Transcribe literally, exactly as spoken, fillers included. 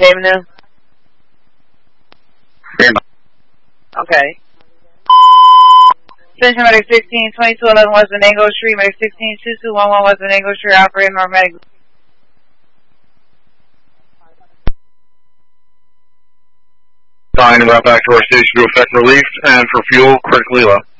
Avenue? Okay. Station Medic sixteen, twenty-two eleven West Venango Street, Medic sixteen, two two one one West Venango Street, operating Medic. Dying to route back to our station to effect relief, and for fuel, critically low.